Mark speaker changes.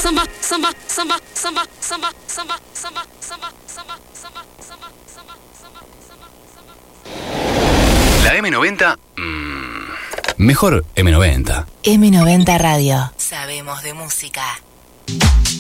Speaker 1: La M90, mejor M90.
Speaker 2: M90 Radio. Sabemos de música.